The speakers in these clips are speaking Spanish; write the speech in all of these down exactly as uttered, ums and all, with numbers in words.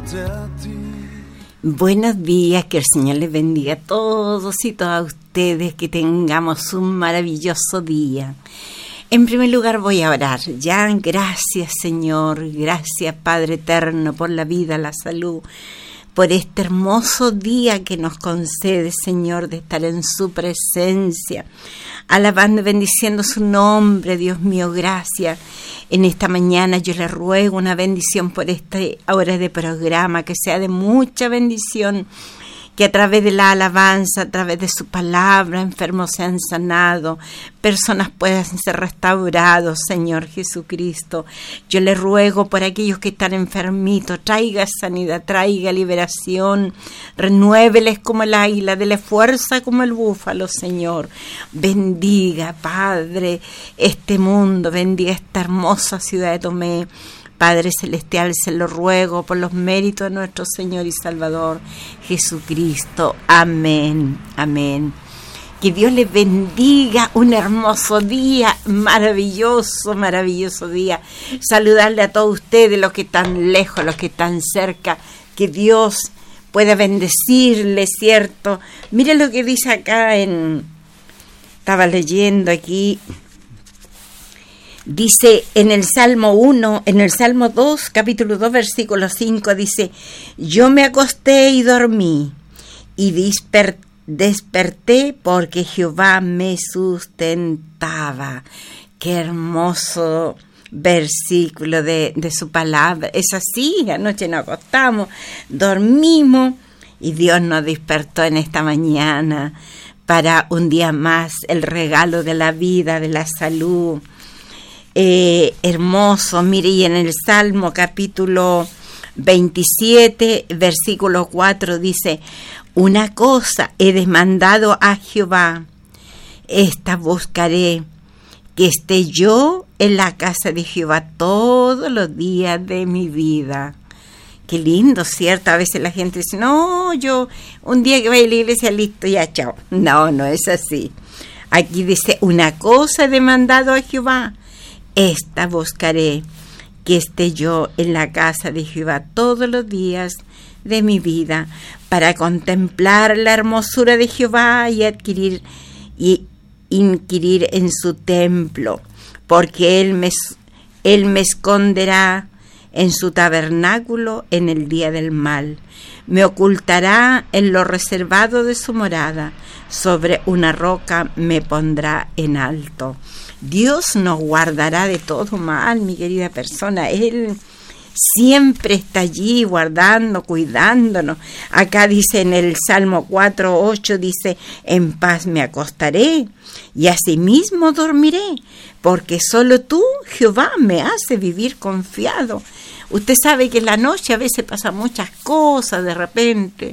a ti. Buenos días, que el Señor les bendiga a todos y todas ustedes, que tengamos un maravilloso día. En primer lugar voy a orar. Ya, gracias Señor, gracias Padre eterno por la vida, la salud, por este hermoso día que nos concede, Señor, de estar en su presencia, alabando y bendiciendo su nombre. Dios mío, gracias. En esta mañana yo le ruego una bendición por esta hora de programa, que sea de mucha bendición, que a través de la alabanza, a través de su palabra, enfermos sean sanados, personas puedan ser restaurados, Señor Jesucristo. Yo le ruego por aquellos que están enfermitos, traiga sanidad, traiga liberación, renuéveles como el águila, dele fuerza como el búfalo, Señor. Bendiga, Padre, este mundo, bendiga esta hermosa ciudad de Tomé. Padre Celestial, se lo ruego por los méritos de nuestro Señor y Salvador Jesucristo. Amén, amén. Que Dios les bendiga, un hermoso día, maravilloso, maravilloso día. Saludarle a todos ustedes, los que están lejos, los que están cerca. Que Dios pueda bendecirles, ¿cierto? Mire lo que dice acá en... Estaba leyendo aquí... Dice en el Salmo uno, en el Salmo dos, capítulo dos, versículo cinco, dice: yo me acosté y dormí, y disper, desperté porque Jehová me sustentaba. Qué hermoso versículo de, de su palabra. Es así, anoche nos acostamos, dormimos, y Dios nos despertó en esta mañana para un día más, el regalo de la vida, de la salud. Eh, hermoso, mire, y en el Salmo capítulo veintisiete, versículo cuatro dice: una cosa he demandado a Jehová, esta buscaré, que esté yo en la casa de Jehová todos los días de mi vida. Qué lindo, ¿cierto? A veces la gente dice: no, yo un día que vaya a la iglesia, listo, ya, chao. No, no es así. Aquí dice: una cosa he demandado a Jehová, esta buscaré, que esté yo en la casa de Jehová todos los días de mi vida, para contemplar la hermosura de Jehová y adquirir y inquirir en su templo, porque él me, él me esconderá en su tabernáculo en el día del mal, me ocultará en lo reservado de su morada, sobre una roca me pondrá en alto. Dios nos guardará de todo mal, mi querida persona. Él siempre está allí guardando, cuidándonos. Acá dice en el Salmo cuatro, ocho, dice: en paz me acostaré y asimismo dormiré, porque solo tú, Jehová, me hace vivir confiado. Usted sabe que en la noche a veces pasan muchas cosas, de repente,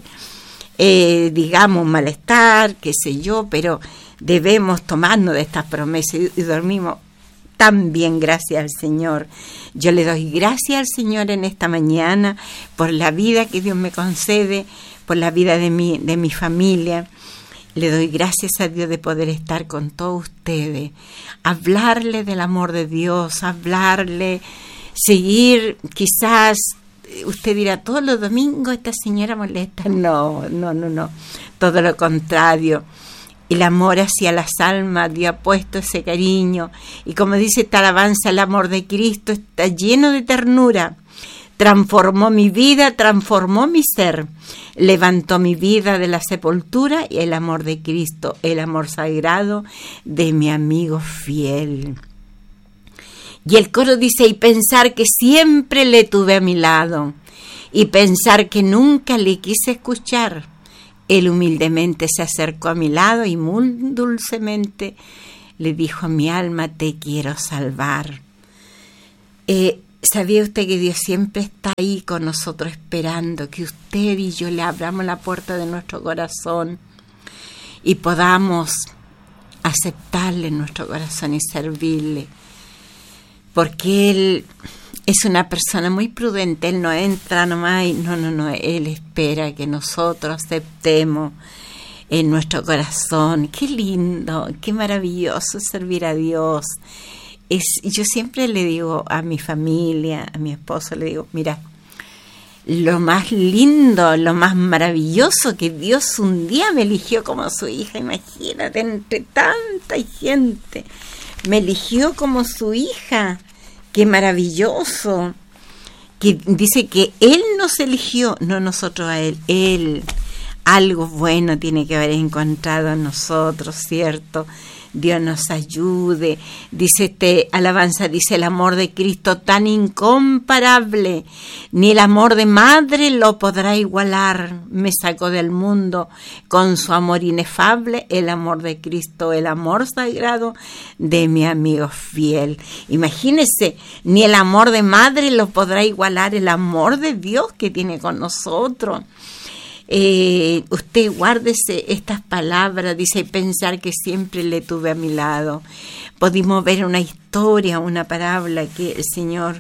eh, digamos, malestar, qué sé yo, pero debemos tomarnos de estas promesas y, y dormimos tan bien, gracias al Señor. Yo le doy gracias al Señor en esta mañana por la vida que Dios me concede, por la vida de mi, de mi familia. Le doy gracias a Dios de poder estar con todos ustedes, hablarle del amor de Dios, hablarle, seguir, quizás usted dirá: todos los domingos esta señora molesta. No, no, no, no, todo lo contrario. El amor hacia las almas, Dios ha puesto ese cariño, y como dice esta alabanza, el amor de Cristo está lleno de ternura. Transformó mi vida, transformó mi ser, levantó mi vida de la sepultura, y el amor de Cristo, el amor sagrado de mi amigo fiel. Y el coro dice: y pensar que siempre le tuve a mi lado, y pensar que nunca le quise escuchar. Él humildemente se acercó a mi lado y muy dulcemente le dijo a mi alma: te quiero salvar. Eh, ¿Sabía usted que Dios siempre está ahí con nosotros, esperando que usted y yo le abramos la puerta de nuestro corazón y podamos aceptarle en nuestro corazón y servirle? Porque Él es una persona muy prudente. Él no entra nomás y no, no, no, Él espera que nosotros aceptemos en nuestro corazón. Qué lindo, qué maravilloso servir a Dios. Es, yo siempre le digo a mi familia, a mi esposo, le digo: mira, lo más lindo, lo más maravilloso, que Dios un día me eligió como su hija. Imagínate, entre tanta gente, me eligió como su hija. Qué maravilloso. Que dice que Él nos eligió, no nosotros a Él. Él, algo bueno tiene que haber encontrado en nosotros, ¿cierto? Dios nos ayude. Dice este alabanza, dice: el amor de Cristo tan incomparable, ni el amor de madre lo podrá igualar. Me sacó del mundo con su amor inefable, el amor de Cristo, el amor sagrado de mi amigo fiel. Imagínese, ni el amor de madre lo podrá igualar el amor de Dios que tiene con nosotros. Eh, usted guárdese estas palabras, dice, y pensar que siempre le tuve a mi lado. Pudimos ver una historia, una parábola que el Señor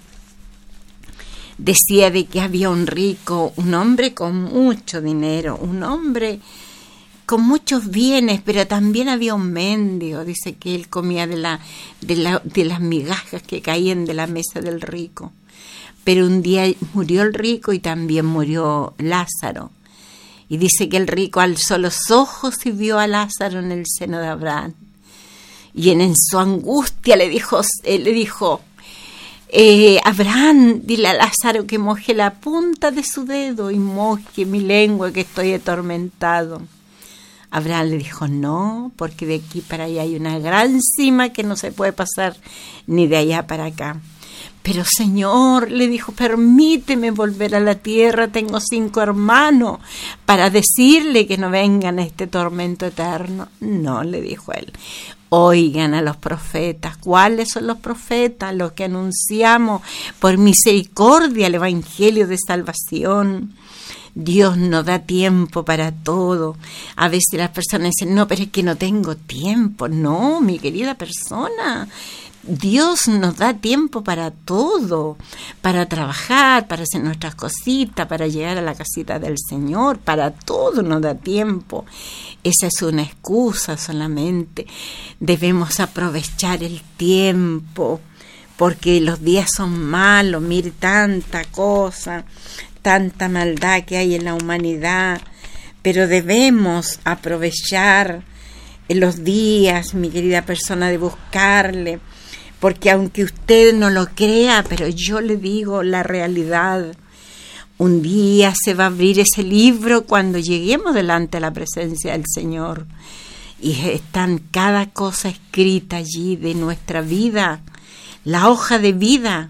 decía de que había un rico, un hombre con mucho dinero, un hombre con muchos bienes, pero también había un mendigo. Dice que él comía de, la, de, la, de las migajas que caían de la mesa del rico. Pero un día murió el rico y también murió Lázaro. Y dice que el rico alzó los ojos y vio a Lázaro en el seno de Abraham. Y en, en su angustia le dijo, eh, le dijo eh, Abraham, dile a Lázaro que moje la punta de su dedo y moje mi lengua, que estoy atormentado. Abraham le dijo, no, porque de aquí para allá hay una gran cima que no se puede pasar ni de allá para acá. Pero Señor, le dijo, permíteme volver a la tierra, tengo cinco hermanos, para decirle que no vengan a este tormento eterno. No, le dijo él, oigan a los profetas. ¿Cuáles son los profetas? Los que anunciamos por misericordia el evangelio de salvación. Dios nos da tiempo para todo. A veces las personas dicen, no, pero es que no tengo tiempo. No, mi querida persona, Dios nos da tiempo para todo, para trabajar, para hacer nuestras cositas, para llegar a la casita del Señor, para todo nos da tiempo. Esa es una excusa solamente. Debemos aprovechar el tiempo, porque los días son malos. Mire tanta cosa, tanta maldad que hay en la humanidad, pero debemos aprovechar los días, mi querida persona, de buscarle. Porque aunque usted no lo crea, pero yo le digo la realidad. Un día se va a abrir ese libro cuando lleguemos delante de la presencia del Señor. Y están cada cosa escrita allí de nuestra vida, la hoja de vida.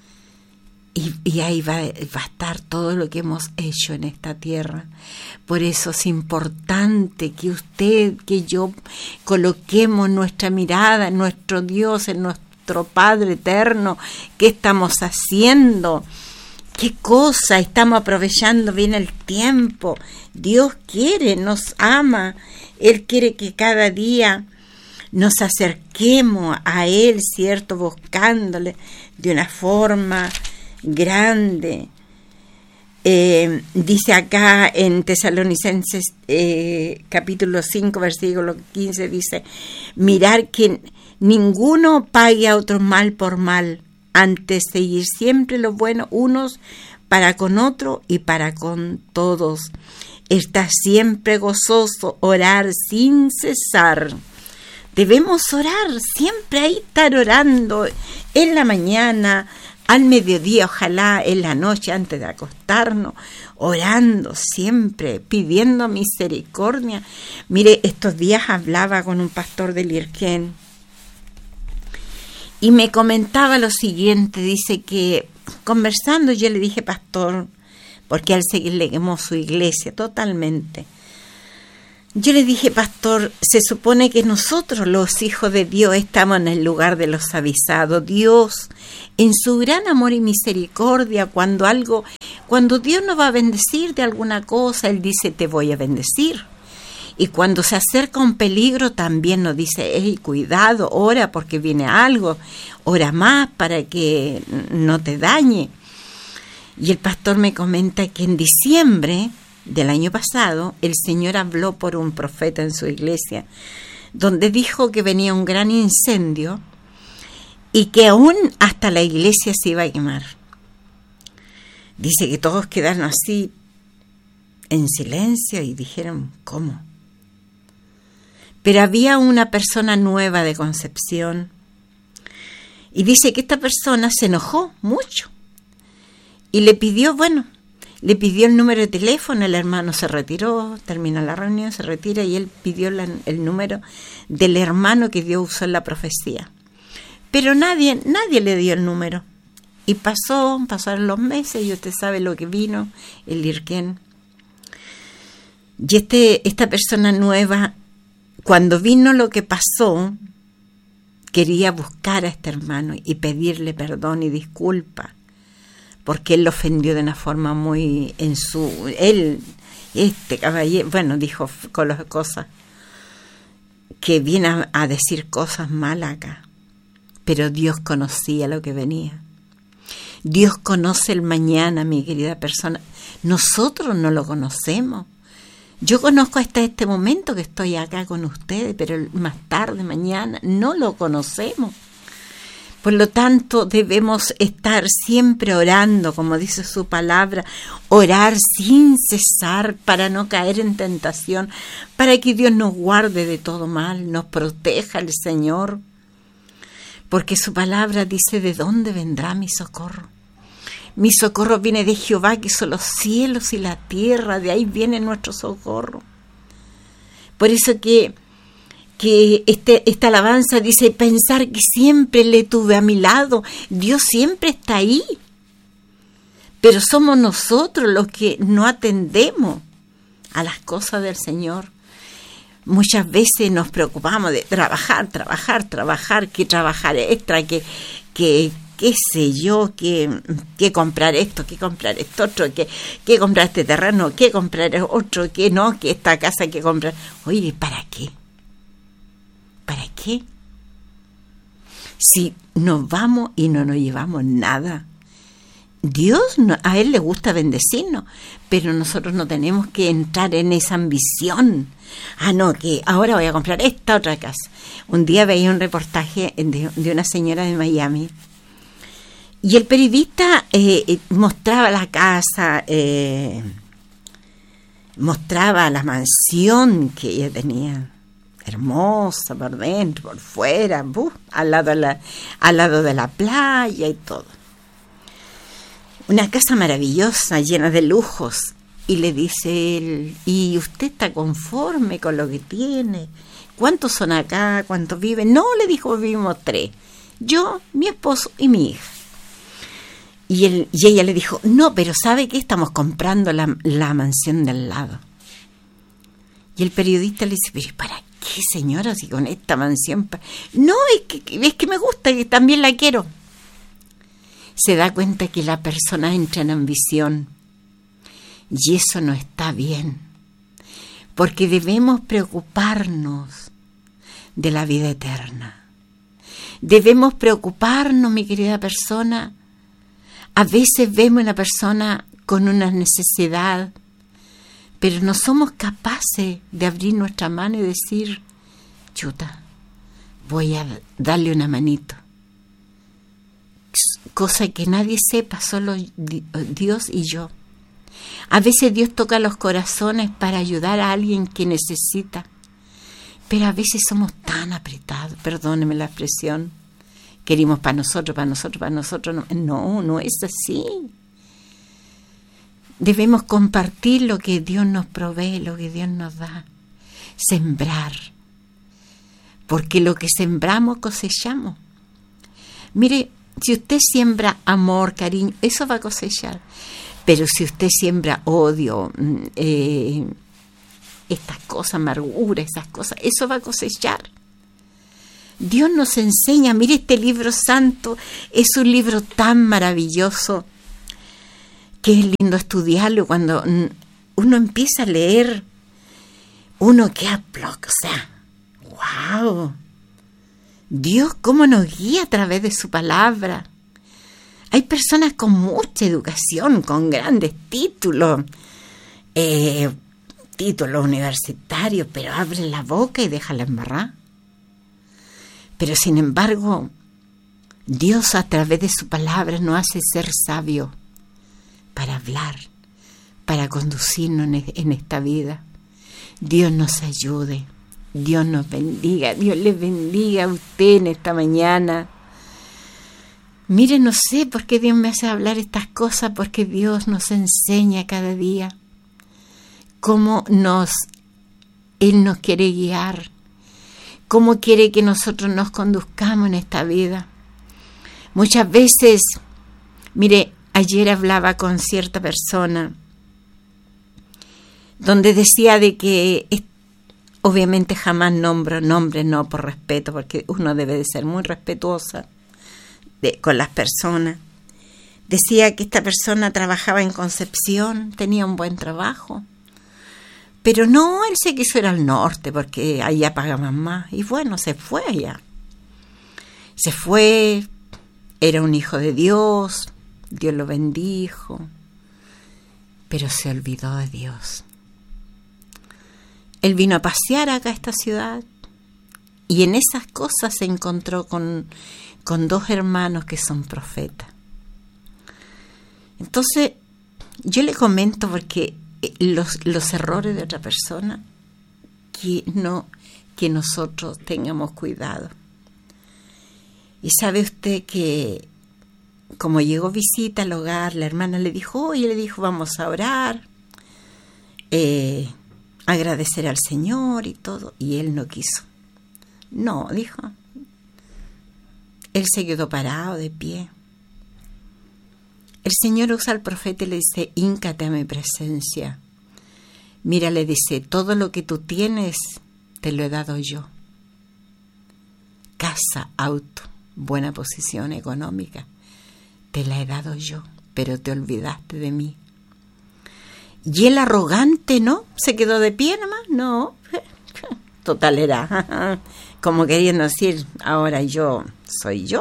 Y, y ahí va, va a estar todo lo que hemos hecho en esta tierra. Por eso es importante que usted, que yo, coloquemos nuestra mirada en nuestro Dios, en nuestro Padre eterno. ¿Qué estamos haciendo? ¿Qué cosa? Estamos aprovechando bien el tiempo. Dios quiere, nos ama. Él quiere que cada día nos acerquemos a Él, ¿cierto? Buscándole de una forma grande. Eh, dice acá en Tesalonicenses eh, capítulo cinco, versículo quince, dice, mirar que ninguno pague a otro mal por mal, antes seguir siempre lo bueno unos para con otro y para con todos. Estar siempre gozoso, orar sin cesar. Debemos orar, siempre ahí estar orando, en la mañana, al mediodía, ojalá en la noche antes de acostarnos, orando siempre, pidiendo misericordia. Mire, estos días hablaba con un pastor de Lirquén y me comentaba lo siguiente. Dice que conversando yo le dije, pastor, porque al seguir le quemó su iglesia totalmente. Yo le dije, pastor, se supone que nosotros los hijos de Dios estamos en el lugar de los avisados. Dios, en su gran amor y misericordia, cuando algo, cuando Dios nos va a bendecir de alguna cosa, Él dice, te voy a bendecir. Y cuando se acerca un peligro, también nos dice, hey, cuidado, ora porque viene algo, ora más para que no te dañe. Y el pastor me comenta que en diciembre del año pasado, el Señor habló por un profeta en su iglesia, donde dijo que venía un gran incendio y que aún hasta la iglesia se iba a quemar. Dice que todos quedaron así en silencio y dijeron, ¿cómo? Pero había una persona nueva de Concepción y dice que esta persona se enojó mucho y le pidió, bueno, le pidió el número de teléfono. El hermano se retiró, termina la reunión, se retira y él pidió la, el número del hermano que Dios usó en la profecía. Pero nadie, nadie le dio el número. Y pasó, pasaron los meses y usted sabe lo que vino, el Irquén. Y este, esta persona nueva, cuando vino lo que pasó, quería buscar a este hermano y pedirle perdón y disculpa, porque él lo ofendió de una forma muy en su... Él, este caballero, bueno, dijo con las cosas, que viene a, a decir cosas malas acá, pero Dios conocía lo que venía. Dios conoce el mañana, mi querida persona. Nosotros no lo conocemos. Yo conozco hasta este momento que estoy acá con ustedes, pero más tarde, mañana, no lo conocemos. Por lo tanto, debemos estar siempre orando, como dice su palabra, orar sin cesar para no caer en tentación, para que Dios nos guarde de todo mal, nos proteja el Señor. Porque su palabra dice, ¿de dónde vendrá mi socorro? Mi socorro viene de Jehová, que hizo los cielos y la tierra, de ahí viene nuestro socorro. Por eso que, que este, esta alabanza dice, pensar que siempre le tuve a mi lado, Dios siempre está ahí. Pero somos nosotros los que no atendemos a las cosas del Señor. Muchas veces nos preocupamos de trabajar, trabajar, trabajar, que trabajar extra, que, que qué sé yo, que, que comprar esto, que comprar esto otro, que, que comprar este terreno, que comprar otro, que no, que esta casa hay que comprar. Oye, ¿para qué? ¿Para qué? Si nos vamos y no nos llevamos nada. Dios, no, a Él le gusta bendecirnos, pero nosotros no tenemos que entrar en esa ambición. Ah, no, que ahora voy a comprar esta otra casa. Un día veía un reportaje de, de una señora de Miami y el periodista eh, mostraba la casa, eh, mostraba la mansión que ella tenía, hermosa por dentro, por fuera, uh, al lado de la, al lado de la playa y todo. Una casa maravillosa, llena de lujos. Y le dice él, ¿y usted está conforme con lo que tiene? ¿Cuántos son acá? ¿Cuántos viven? No, le dijo, vivimos tres. Yo, mi esposo y mi hija. Y, él, y ella le dijo, no, pero ¿sabe qué? Estamos comprando la, la mansión del lado. Y el periodista le dice, pero ¿para qué, señora, si con esta mansión? No, es que, es que me gusta, que también la quiero. Se da cuenta que la persona entra en ambición y eso no está bien, porque debemos preocuparnos de la vida eterna. Debemos preocuparnos, mi querida persona. A veces vemos a una persona con una necesidad, pero no somos capaces de abrir nuestra mano y decir, chuta, voy a darle una manito. Cosa que nadie sepa, solo Dios y yo. A veces Dios toca los corazones para ayudar a alguien que necesita, pero a veces somos tan apretados, perdóneme la expresión, queremos para nosotros, para nosotros, para nosotros. No, no, no es así. Debemos compartir lo que Dios nos provee, lo que Dios nos da. Sembrar, porque lo que sembramos cosechamos. Mire, si usted siembra amor, cariño, eso va a cosechar. Pero si usted siembra odio, eh, estas cosas, amargura, esas cosas, eso va a cosechar. Dios nos enseña, mire, este libro santo es un libro tan maravilloso que es lindo estudiarlo. Cuando uno empieza a leer, uno queda bloco, o sea, wow. Dios cómo nos guía a través de su palabra. Hay personas con mucha educación, con grandes títulos, eh, títulos universitarios, pero abren la boca y dejan la embarrada. Pero sin embargo, Dios a través de su palabra nos hace ser sabios para hablar, para conducirnos en esta vida. Dios nos ayude, Dios nos bendiga, Dios les bendiga a usted en esta mañana. Mire, no sé por qué Dios me hace hablar estas cosas, porque Dios nos enseña cada día cómo nos, Él nos quiere guiar, cómo quiere que nosotros nos conduzcamos en esta vida. Muchas veces, mire, ayer hablaba con cierta persona donde decía de que, obviamente jamás nombro nombres, no por respeto, porque uno debe de ser muy respetuosa de, con las personas. Decía que esta persona trabajaba en Concepción, tenía un buen trabajo, pero no, él se quiso ir al norte porque allá pagaban más, y bueno, se fue allá. Se fue, era un hijo de Dios, Dios lo bendijo, pero se olvidó de Dios. Él vino a pasear acá a esta ciudad y en esas cosas se encontró con, con dos hermanos que son profetas. Entonces, yo le comento porque los, los errores de otra persona, que, no, que nosotros tengamos cuidado. Y sabe usted que como llegó visita al hogar, la hermana le dijo, oye, le dijo, vamos a orar, eh, agradecer al Señor y todo, y él no quiso. No, dijo. Él se quedó parado de pie. El Señor usa al profeta y le dice, híncate a mi presencia. Mira, le dice, todo lo que tú tienes te lo he dado yo. Casa, auto, buena posición económica, te la he dado yo, pero te olvidaste de mí. Y el arrogante, ¿no? ¿Se quedó de pie nomás? No. Total era como queriendo decir, ahora yo soy yo.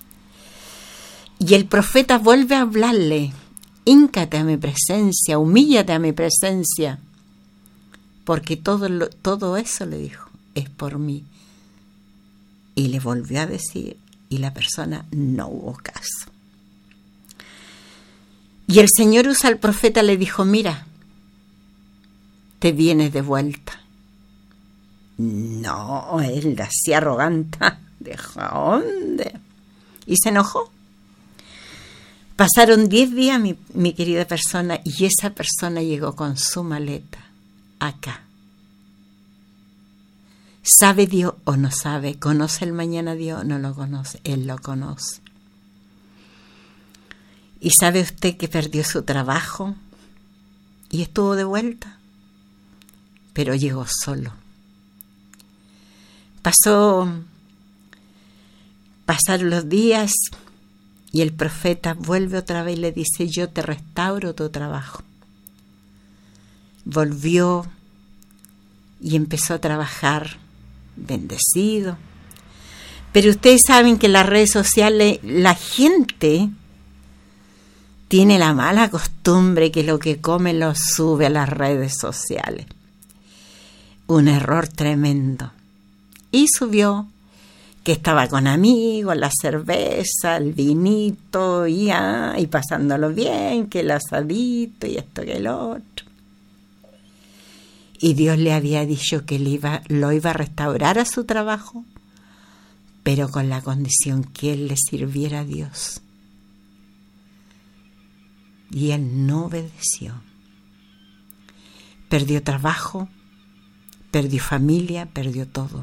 Y el profeta vuelve a hablarle, híncate a mi presencia, humíllate a mi presencia, porque todo, lo, todo eso, le dijo, es por mí. Y le volvió a decir, y la persona no hubo caso. Y el Señor usa al profeta, le dijo, mira, te vienes de vuelta. No, él así arrogante, ¿de dónde? Y se enojó. Pasaron diez días, mi, mi querida persona, y esa persona llegó con su maleta acá. ¿Sabe Dios o no sabe? ¿Conoce el mañana Dios o no lo conoce? Él lo conoce. ¿Y sabe usted que perdió su trabajo y estuvo de vuelta? Pero llegó solo. Pasó, pasaron los días y el profeta vuelve otra vez y le dice, yo te restauro tu trabajo. Volvió y empezó a trabajar bendecido. Pero ustedes saben que en las redes sociales la gente tiene la mala costumbre que lo que come lo sube a las redes sociales. Un error tremendo. Y subió que estaba con amigos, la cerveza, el vinito, y, ah, y pasándolo bien, que el asadito y esto que el otro. Y Dios le había dicho que le iba, lo iba a restaurar a su trabajo, pero con la condición que él le sirviera a Dios. Y él no obedeció. Perdió trabajo, perdió familia, perdió todo.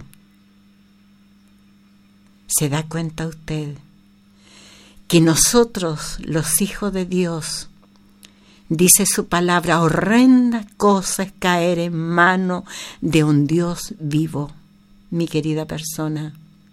¿Se da cuenta usted que nosotros, los hijos de Dios, dice su palabra, horrenda cosa es caer en manos de un Dios vivo, mi querida persona?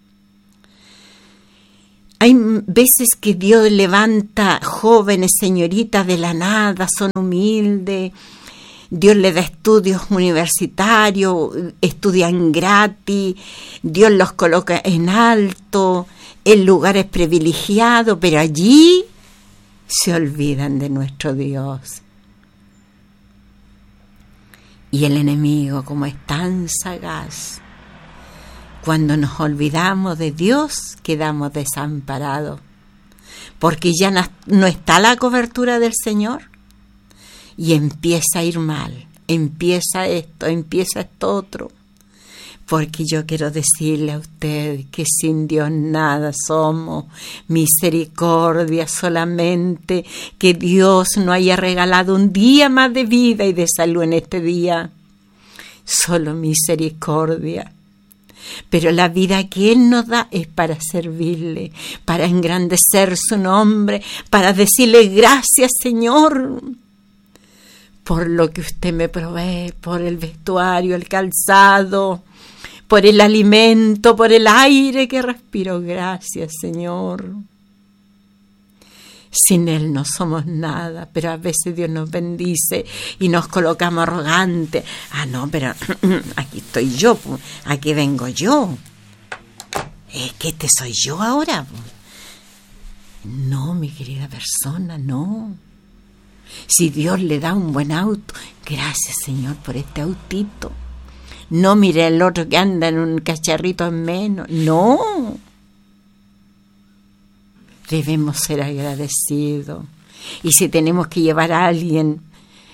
Hay veces que Dios levanta jóvenes, señoritas de la nada, son humildes, Dios les da estudios universitarios, estudian gratis, Dios los coloca en alto, en lugares privilegiados, pero allí se olvidan de nuestro Dios. Y el enemigo, como es tan sagaz, cuando nos olvidamos de Dios, quedamos desamparados, porque ya no está la cobertura del Señor. y empieza a ir mal, empieza esto, empieza esto otro. Porque yo quiero decirle a usted que sin Dios nada somos, misericordia solamente, que Dios nos haya regalado un día más de vida y de salud en este día. Solo misericordia. Pero la vida que Él nos da es para servirle, para engrandecer su nombre, para decirle gracias, Señor, por lo que usted me provee, por el vestuario, el calzado, por el alimento, por el aire que respiro. Gracias, Señor. Sin Él no somos nada, pero a veces Dios nos bendice y nos colocamos arrogantes. Ah, no, pero aquí estoy yo, aquí vengo yo. Es que este soy yo ahora. No, mi querida persona, no. Si Dios le da un buen auto, gracias, Señor, por este autito. No mire el otro que anda en un cacharrito en menos. No. Debemos ser agradecidos. Y si tenemos que llevar a alguien,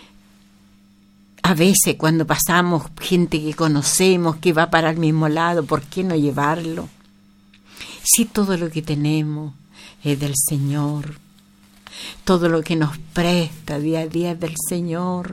a veces cuando pasamos gente que conocemos que va para el mismo lado, ¿por qué no llevarlo? Si todo lo que tenemos es del Señor, todo lo que nos presta día a día es del Señor.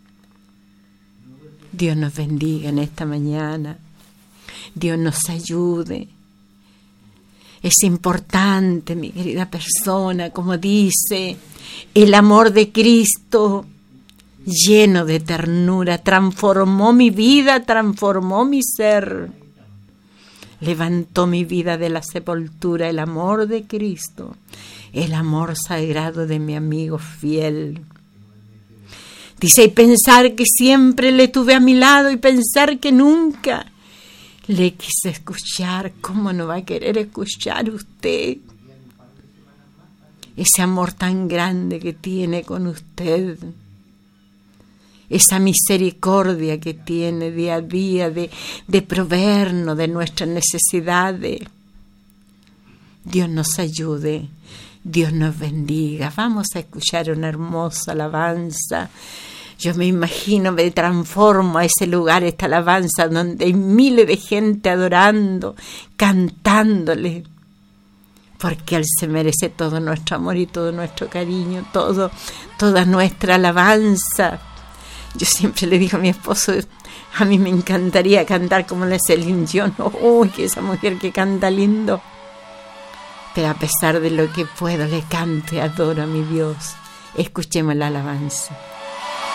Dios nos bendiga en esta mañana. Dios nos ayude. Es importante, mi querida persona, como dice, el amor de Cristo, lleno de ternura, transformó mi vida, transformó mi ser. Levantó mi vida de la sepultura, el amor de Cristo, el amor sagrado de mi amigo fiel. Dice, y pensar que siempre le tuve a mi lado y pensar que nunca le quise escuchar. ¿Cómo no va a querer escuchar usted? Ese amor tan grande que tiene con usted. Esa misericordia que tiene día a día de, de proveernos de nuestras necesidades. Dios nos ayude. Dios nos bendiga. Vamos a escuchar una hermosa alabanza. Yo me imagino, me transformo a ese lugar, esta alabanza, donde hay miles de gente adorando, cantándole, porque Él se merece todo nuestro amor y todo nuestro cariño, todo, toda nuestra alabanza. Yo siempre le digo a mi esposo, a mí me encantaría cantar como la Celine Dion. Uy, que esa mujer que canta lindo. Pero a pesar de lo que puedo, le canto y adoro a mi Dios. Escuchemos la alabanza.